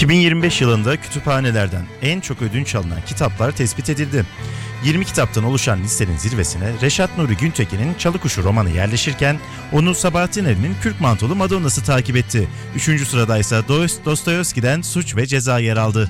2025 yılında kütüphanelerden en çok ödünç alınan kitaplar tespit edildi. 20 kitaptan oluşan listenin zirvesine Reşat Nuri Güntekin'in Çalıkuşu romanı yerleşirken onu Sabahattin Ali'nin Kürk Mantolu Madonna'sı takip etti. 3. sırada ise Dostoyevski'den Suç ve Ceza yer aldı.